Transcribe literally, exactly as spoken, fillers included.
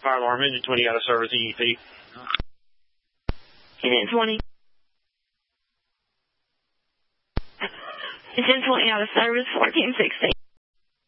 fire alarm. Engine twenty out of service, E E P. Engine twenty. Engine twenty out of service, fourteen sixteen.